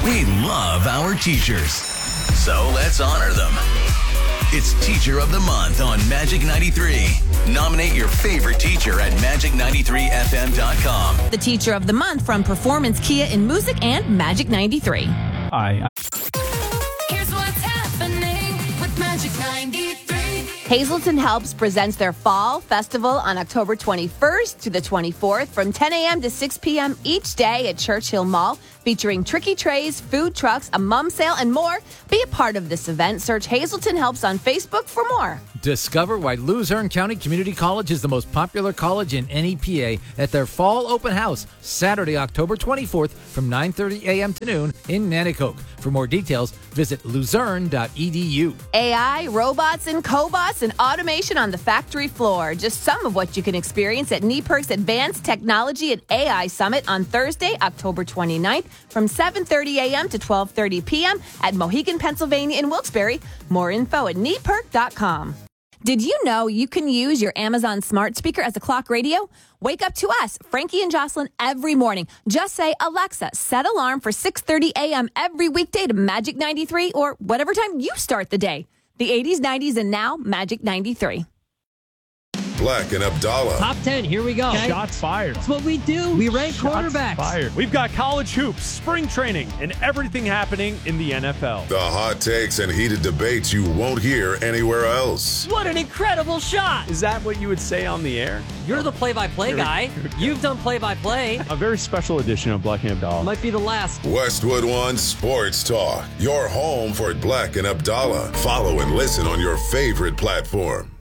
We love our teachers, so let's honor them. It's Teacher of the Month on Magic 93. Nominate your favorite teacher at magic93fm.com. The Teacher of the Month from Performance Kia in Music and Magic 93. Hi. Here's what's happening with Magic 93. Hazleton Helps presents their Fall Festival on October 21st to the 24th from 10 a.m. to 6 p.m. each day at Churchill Mall, featuring tricky trays, food trucks, a mum sale, and more. Be a part of this event. Search Hazleton Helps on Facebook for more. Discover why Luzerne County Community College is the most popular college in NEPA at their Fall Open House, Saturday, October 24th from 9:30 a.m. to noon in Nanticoke. For more details, visit luzerne.edu. AI, robots, and cobots, and automation on the factory floor. Just some of what you can experience at NEPERC's Advanced Technology and AI Summit on Thursday, October 29th from 7:30 a.m. to 12:30 p.m. at Mohegan, Pennsylvania in Wilkes-Barre. More info at neperc.com. Did you know you can use your Amazon smart speaker as a clock radio? Wake up to us, Frankie and Jocelyn, every morning. Just say, Alexa, set alarm for 6:30 a.m. every weekday to Magic 93 or whatever time you start the day. The 80s, 90s, and now Magic 93. Black and Abdallah. Top 10, here we go. Okay. Shots fired. That's what we do. We rank quarterbacks. Fired. We've got college hoops, spring training, and everything happening in the NFL. The hot takes and heated debates you won't hear anywhere else. What an incredible shot. Is that what you would say on the air? You're the play-by-play guy. You've done play-by-play. A very special edition of Black and Abdallah. Might be the last. Westwood One Sports Talk. Your home for Black and Abdallah. Follow and listen on your favorite platform.